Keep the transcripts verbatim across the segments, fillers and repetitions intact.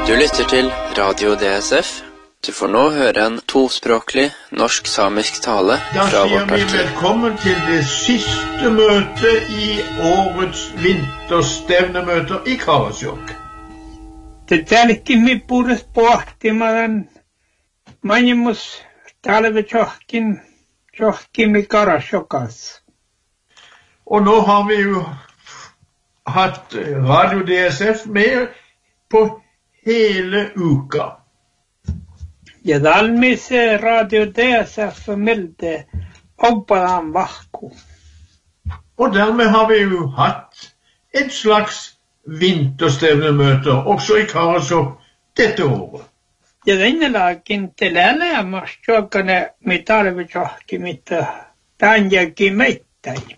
Du lytter til Radio D S F. Du får nå høre en tospråklig norsk-samisk tale fra vårt arkiv. Da sier vi velkommen til det siste møtet i årets vinterstevnemøter i Karasjok. Det tälkin mi puhdas pohtimaan manimus talve tjohkin tjohkin mi Karasjokas. Og nå har vi jo hatt Radio D S F med på hele uka. Ja dalmis Radio D S F milde oppadan vahku. Og dermed har vi jo hatt et slags vinterstevnemøter også i Karasjok dette året. Ja denne lagen til alle marsjokane mi talve tjohkin mitta tanjaki meittai.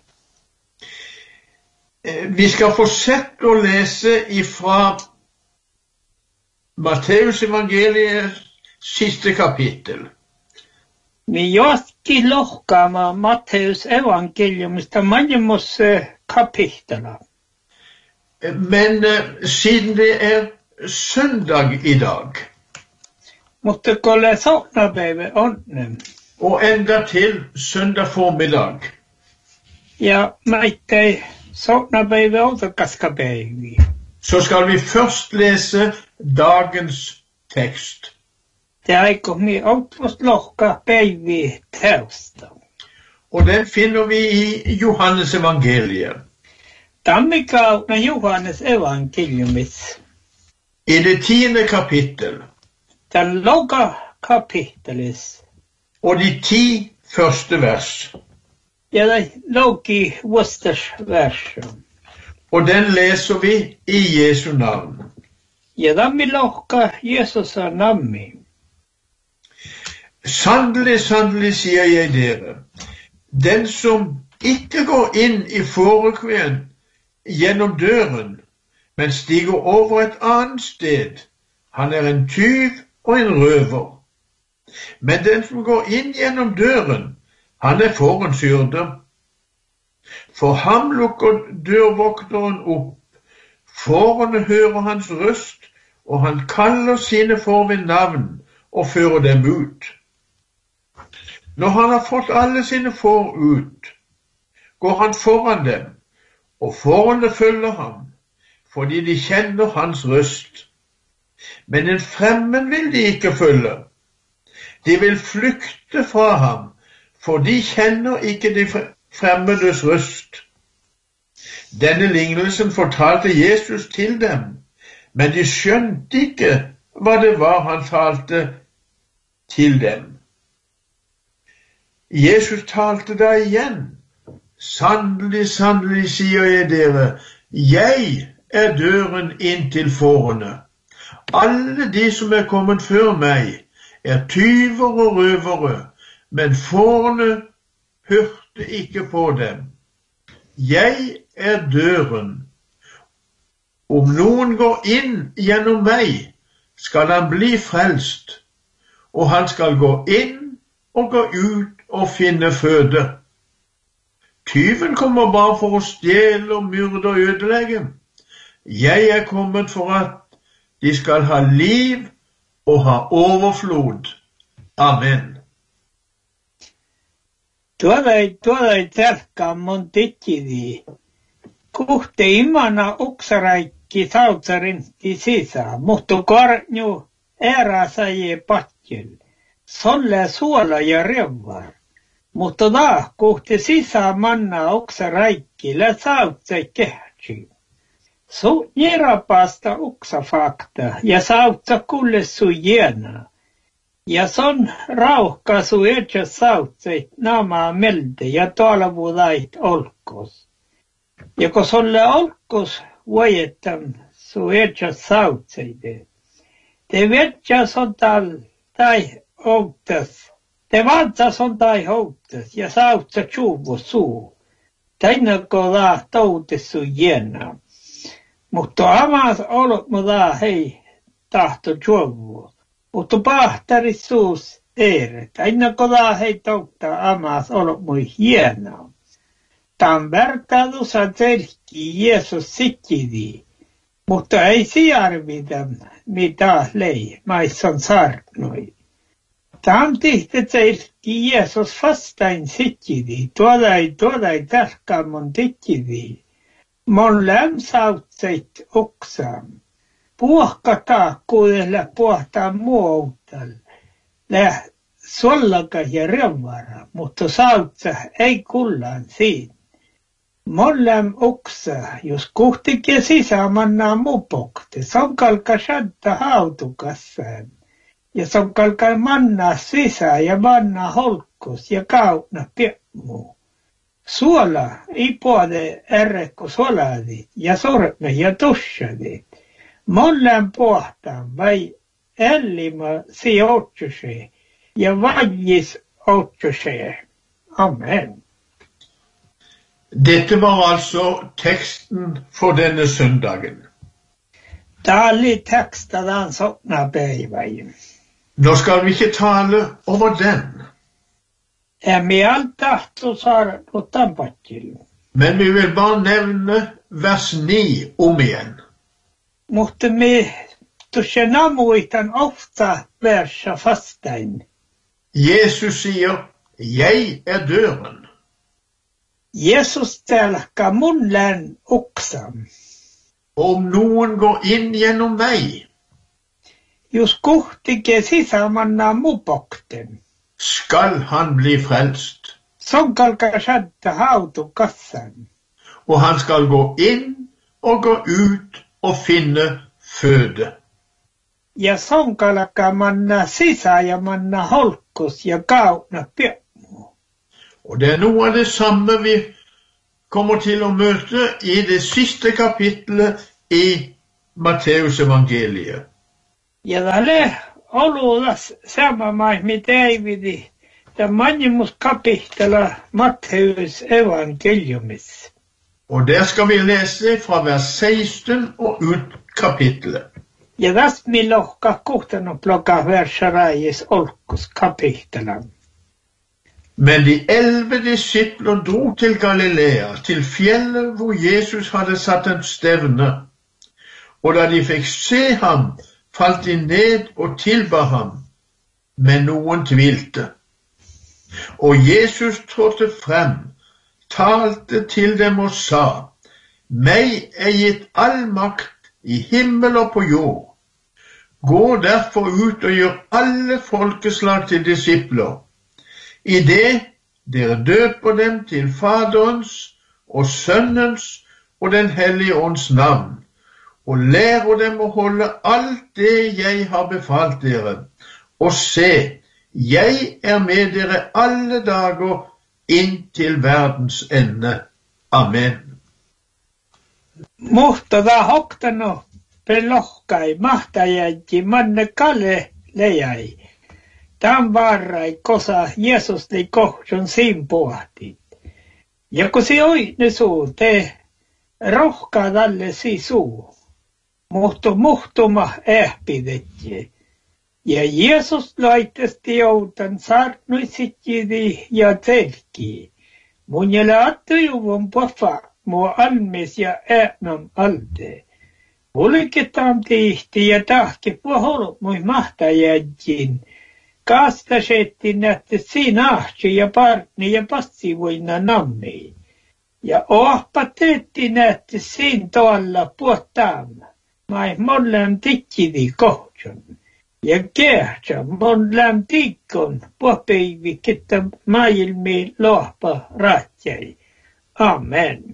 Vi skal fortsette å lese ifra Matteus evangeliet siste kapittel. Mi jatki lohkama Matteus evangeliumista manimus kapitela. Men uh, siden det er søndag i dag, Mutta kolle saunabeive onne. og enda til søndag formiddag, Ja meittei saunabeive autokaskabeivi. så skal vi først lese dagens tekst. Det er ikke mye autoslokka beivi tausta. Og den finner vi i Johannes evangeliet. Tammikautna Johannes evangeliumis. I det tiende kapittel, Den loga kapitelis. og de ti første vers. Ja det logi vusters versum. Og den leser vi i Jesu navn. Ja dammi lokka Jesus er nammi. Sannelig, sannelig sier jeg dere, den som ikke går inn i fårekven gjennom døren, men stiger over et annet sted, han er en tyv og en røver. Men den som går inn gjennom døren, han er fårens hyrde. For ham lukker dørvokteren opp, fårene hører hans røst, og han kaller sine får ved navn og fører dem ut. Når han har fått alle sine får ut, går han foran dem, og fårene følger ham, fordi de kjenner hans røst. Men en fremmed vil de ikke følge. De vil flykte fra ham, for de kjenner ikke de fremmedes røst. Denne lignelsen fortalte Jesus til dem, men de skjønte ikke hva det var han talte til dem. Jesus talte da igjen. Sannelig, sannelig sier jeg dere, jeg er døren inn til fårene. Alle de som er kommet før meg, er tyver og røvere, men fårene hørte ikke på dem. Jeg er døren. Om noen går inn gjennom meg, skal han bli frelst, og han skal gå inn og gå ut og finne føde. Tyven kommer bare for å stjele og myrde og ødelegge. Jeg er kommet for at de skal ha liv og ha overflod. Amen. Tuodai tuodai terkka mon tikkidi. Kuhte imana uksaraikki sautsarin sisä, mutta kornju eräsaje patjel. Solle suola ja revvar. Mutta da kuhte sisä manna uksaraikki la sautsai kehtsi. Su njerapasta uksafakta ja sautsa kulle su jena. Ja son rauhka su etsä sautsait namaa melde ja tolvulait olkos. Ja kun solle olkos voiettam su etsä sautsaide. Te vetsä son tal tai outas. Te vantsa son tai outas ja sautsa tjuvo suu. Taina ko la toutes su jena. Mutta amas olot mu la hei tahto tjuvo. Mutta pahtari suus eeret. Aina koda hei toukta amas olot mui hienoa. Tämän vertailussa terkki Jeesus sikkidi. Mutta ei siarvida, mitä lei, maissan saarnoi. Tam tihti teilki Jeesus vastain sittidi, tuoda ei tuoda ei tarkkaan mun tittidi. Mon lämsautseit oksam. Puhkataa kuudella puhtaa muoutal. Lä sollaka ja revara, mutta sautsa ei kullaan siinä. Mon läm oksa, jos kuhtikin sisämannaa mupokte, sonkalka shadda hautukassaan. Ja sonkalka mannaa sisä ja mannaa holkkus ja kauna piemmu. Suola ei puode ärrekko suoladit ja sorme ja tushadit. Mollan pohtaan vai ällimä si otsuse ja vajis otsuse. Amen. Dette var altså teksten for denne søndagen. Tää oli tekstadan sotna päiväin. Nå skal vi ikke tale over den. Emme alt tahto saada tampattil. Men vi vil bare nevne vers ni om igjen. Mutta me tuossa muistan ofta versa fastain. Jesus sier, jeg er døren. Jesus telkka mun län oksam. Om noen går inn gjennom vei, Jos kuhtike sisämanna mupokten. skal han bli frelst. Sonkalka shadda hautu kassan. Og han skal gå inn og gå ut og finne føde. Ja sonkalka manna sisä ja manna holkkus ja kauna piemmu. Og det er noe av det samme vi kommer til å møte i det siste kapitlet i Matteus evangeliet. Ja tälle olulas sama mais mitä ei vidi. Ja manjimus kapitela Matteus evangeliumis. Og der skal vi lese fra vers seksten og ut kapitlet. Ja tästä mi lohka kuhtanut plokka versarais olkus kapitelan. Men de elleve disipler dro til Galilea, til fjellet hvor Jesus hadde satt en stevne. Og da de fikk se ham, falt de ned og tilba ham, men noen tvilte. Og Jesus trådte frem, talte til dem og sa, meg er gitt all makt i himmel og på jord. Gå derfor ut og gjør alle folkeslag til disipler, i det dere døper dem til Faderens og Sønnens og den hellige ånds navn, og lærer dem å holde alt det jeg har befalt dere. Og se, jeg er med dere alle dager inn til verdens ende. Amen. Mutta da hoktano pelohkai mahtajäji manne kale lejai. Tämän varrai kosa Jeesus li kohjon siin pohti. Ja kun se oine suu, te rohkaa tälle si suu. Mutta muhtuma ähpidetje. Ja Jeesus laitesti joutan saarnui sitjidi ja telki. Mun jäle attujuvun pofa, mua almis ja äänam alde. Mulketam tihti ja tahki puholu mui mahtajäjin. Kastasetti nähti siinä ahti ja partni ja passivuina nammi. Ja ohpa teetti nähti siinä tuolla puhtaam. Mai mollam tikkidi kohjon. Ja kehtsä mollam tikkon puhpeivi kitta maailmi lohpa ratjai. Amen.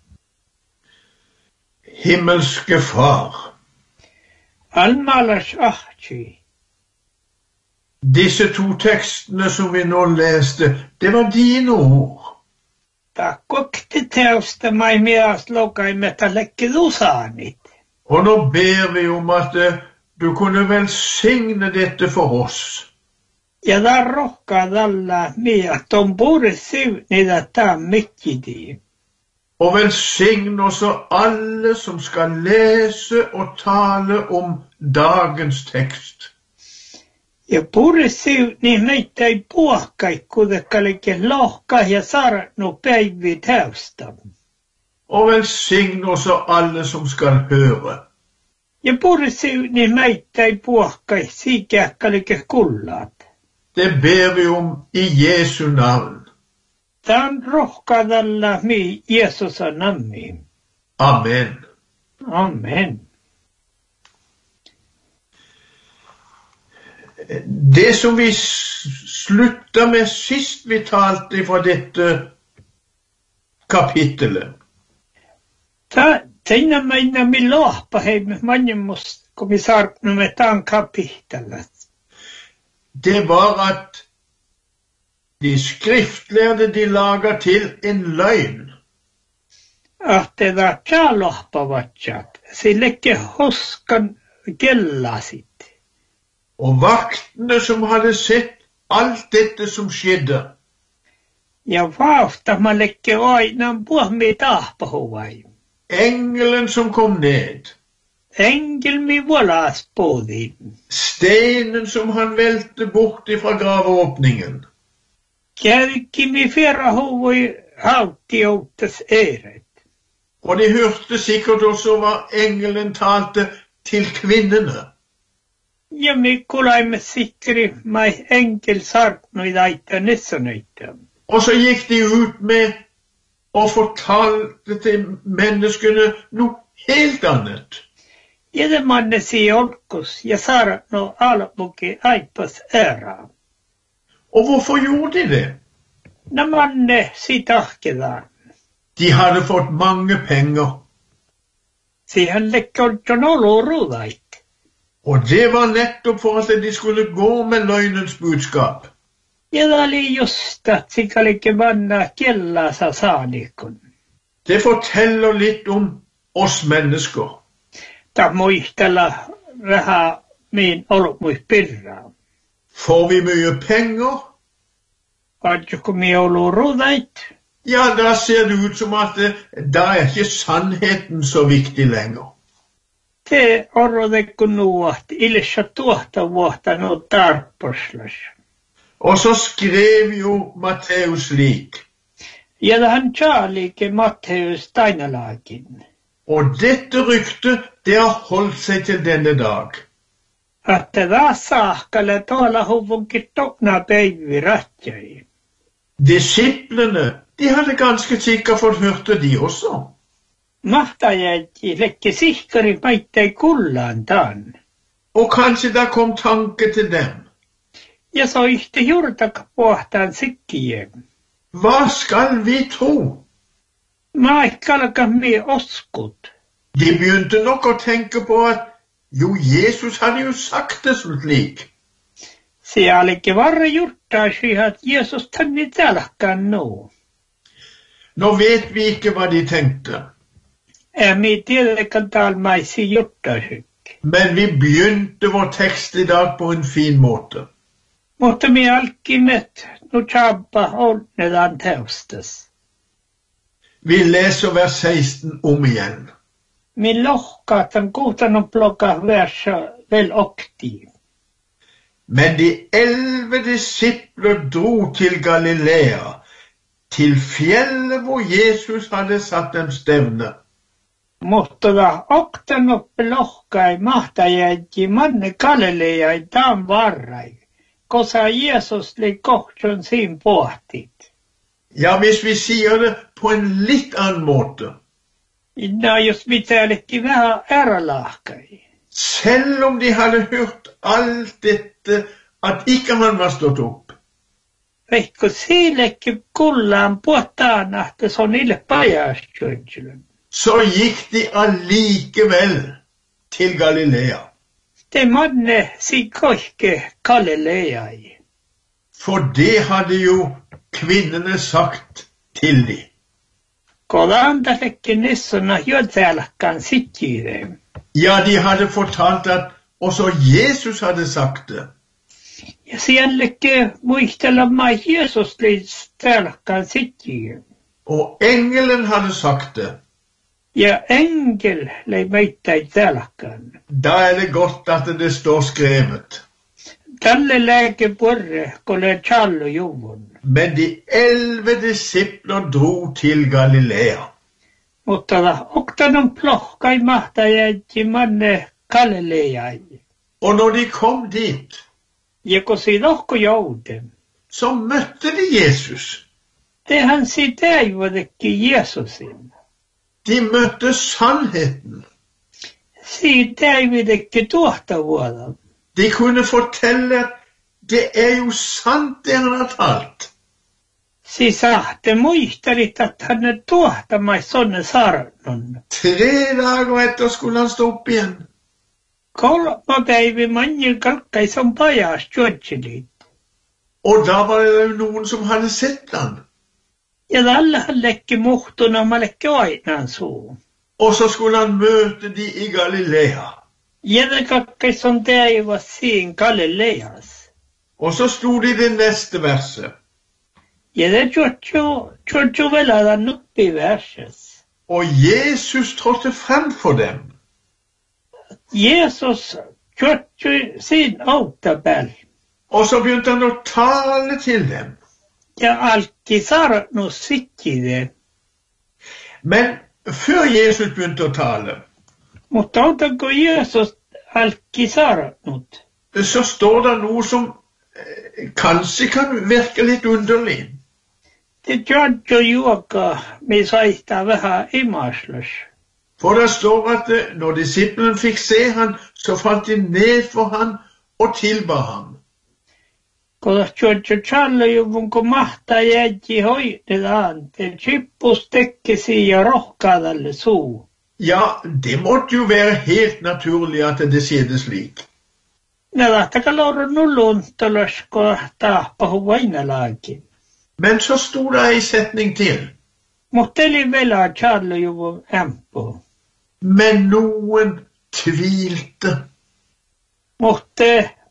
Himmelske Far, Almalas ahti. disse to tekstene som vi nå leste, det var dine ord. Ta kokti teosta mai mias lokaimmetta lekkidusaanit. Og nå ber vi om at eh, du kunne velsigne dette for oss. Ja ta rohkaa tällä mia ton pure sivnida ta mikkidi. Og velsigne også alle som skal lese og tale om dagens tekst. Ja pure sivni meitä ei puhkai kuitenkaan lohka ja sarnu päivi teosta. Og velsigne også alle som skal høre. Ja pursiuni meittäi puohkai siikähkalike kullat. Det ber vi om i Jesu navn. Tämän rohkaadalla mi Jeesusa nammi. Amen. Amen. Det som vi slutter med sist vi talte fra dette kapittelet. Ta, teina meina mi lohpa heim manjemus komissarknu med tämän kapittelet. Det var at de skriftlærde de lager til en løgn. Att det där tjalohpa vatsat, sillekke hoskan gellasit. Og vaktene som hadde sett alt dette som skjedde, Ja vauhta mä lekke aina puhmi tahpahuai. engelen som kom ned, Engel mi volas podi. stenen som han velte bort ifra graveåpningen, Kärki mi ferrahovui hautti outas eret. og de hørte sikkert også hva engelen talte til kvinnene. Ja mi kulaimme sikri mai engel sarknuidaita nissonöitä. Og så gikk de ut med og fortalte til menneskene noe helt annet. Ja det manne si olkus ja sarakno almuki aipas ära. Og hvorfor gjorde de det? Na manne si tahkeda. De hadde fått mange penger, Si han lekkolton oluruudait. og det var nettopp for at de skulle gå med løgnens budskap. Ja det oli just att sikalikke manna kellasa saanikun. Det forteller litt om oss mennesker. Ta muistella raha min olmui pirra. Får vi mye penger, Adjuku mi oluruudait. ja, da ser det ut som at det, da er ikke sannheten så viktig lenger. Te orrodekku nuot ilessä tuota vuotta no tarposlas. Og så skrev jo Matteus slik, Ja det han tjaalike Matteus tainalaakin. og dette ryktet, det har holdt seg til denne dag. Att det där saakkalle tuolla huvunkin tokna päivi ratjai. Disiplene, de hadde ganske sikkert fått hørt det de også. Mahtajäji lekke sihkari maittei kullaan taan. Og kanskje da kom tanke til dem. Ja soihti jurtak pohtaan sikkie. Hva skal vi tro? Maikkalka mi oskut. De begynte nok å tenke på at jo, Jesus hadde jo sagt det slik. Sialikke varre jurtaisi at Jeesus tanni tälkkaan nu. Nå vet vi ikke hva de tenkte, Ä mi tietenkään talmaisi jurtaisik. men vi begynte vår tekst i dag på en fin måte. Mutta mi alkimet nu tjabba onnedan teustas. Vi leser vers seksten om igjen. Mi lohkaatan kuutanut bloka versa vel okti. Men de elleve disipler dro til Galilea, til fjellet hvor Jesus hadde satt dem stevne. Mutta da oktanut lohkai mahtajäji manne Galileai tam varrai, koska Jeesus li kohtsun siin pohtit. Ja, hvis vi sier det på en litt annen måte. Inna jos mitällekin vähän äralahkai. Selv om de hadde hørt alt dette, at ikke han var stått opp, Veikko siillekin kullaan puhtaan, että se on niille pajaskyntsilön. så gikk de allikevel til Galilea. Te manne si koike Galileai. For det hadde jo kvinnene sagt til de. Koda antallekin nissona jodselkan sikkiire. Ja, de hadde fortalt at også Jesus hadde sagt det. Ja siellekin muistella mai Jeesus li selkan sikkiire. Og engelen hadde sagt det. Ja engel lei meittäi selkan. Da er det godt at det står skrevet. Tälle lääke porre, kole challu juvun. Men de elleve disipler dro til Galilea. Mutta da oktanon plohkai mahtajäji manne Galilea. Og når de kom dit, Ja kun si lohko joude. så møtte de Jesus. Det han sier var ikke Jesusin. De møtte sannheten. Sier det var ikke tuota vuoda. De kunne fortelle, det er jo sant det han har talt. Si sahte muistelit, at han er tuota mai sonne sarnon. Tre dager etter skulle han stå opp igjen. Kolma päivi manjil kalkkai som pajas juotselit. Og da var det jo noen som hadde sett han. Ja alla han lekki muhtuna ma lekki oinan suu. Og så skulle han møte de i Galilea. Ja det kalkkai som det var sin Galileas. Og så sto det i det neste verset. Ja det juotjo, juotjo veladan uppi verses. Og Jesus trådte frem for dem. Jesus juotjo sin autabell. Og så begynte han å tale til dem. Ja alki sarno sikkide. Men før Jesus begynte å tale, Mutta autanko Jesus alki sarnut. så står det noe som eh, kanskje kan virke litt underlig. Det juotjo juoka mi saista vähän imaslus. For det står at eh, når disiplene fikk se han, så falt de ned for han og tilba ham. Kodas juotjo challe juvun kun mahtaa jäji hoidedaan, te chippus tekkisi ja rohkaadalle suu. Ja, det måtte jo være helt naturlig at det skjedde slik. Ne lähtäkä loura nulluntolos, kun tahpahu vainalaakin. Men så sto det ei setning til. Mutta eli velaa challe juvun ämpu. Men noen tvilte. Mutta